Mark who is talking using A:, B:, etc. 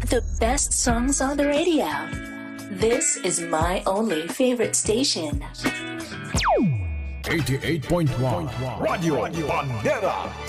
A: The best songs on the radio. This is my only favorite station.
B: 88.1 Radio Bandera